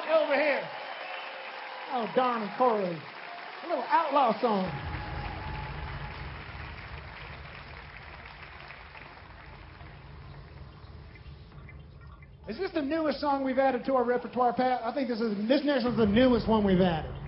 Over here. Oh, darn Corey. A little outlaw song. Is this the newest song we've added to our repertoire, Pat? I think this next one's the newest one we've added.